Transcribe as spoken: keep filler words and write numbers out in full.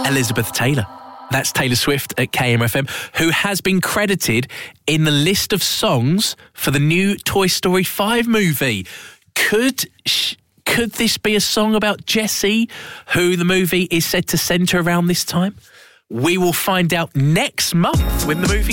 Elizabeth Taylor. That's Taylor Swift at K M F M, who has been credited in the list of songs for the new Toy Story five movie. Could sh- could this be a song about Jessie, who the movie is said to centre around this time? We will find out next month when the movie